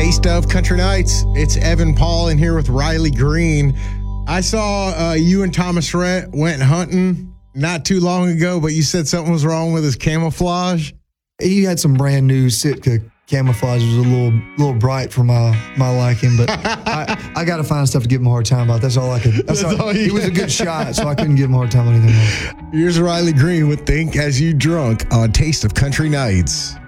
Taste of Country Nights. It's Evan Paul in here with Riley Green. I saw you and Thomas Rhett went hunting not too long ago, but you said something was wrong with his camouflage. He had some brand new Sitka camouflage. It was a little bright for my liking, but I got to find stuff to give him a hard time about. That's all I could. He was a good shot, so I couldn't give him a hard time on anything else. Here's Riley Green with Think As You Drunk on Taste of Country Nights.